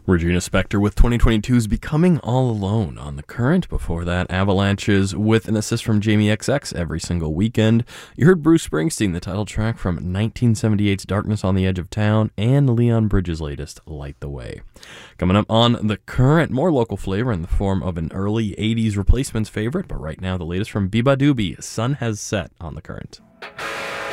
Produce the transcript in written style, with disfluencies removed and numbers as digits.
Regina Spektor with 2022's Becoming All Alone on The Current. Before that, Avalanches with an assist from Jamie XX every single weekend. You heard Bruce Springsteen, the title track from 1978's Darkness on the Edge of Town, and Leon Bridges' latest, Light the Way. Coming up on The Current, more local flavor in the form of an early 80s replacements favorite, but right now the latest from Biba Doobie, Sun Has Set on The Current.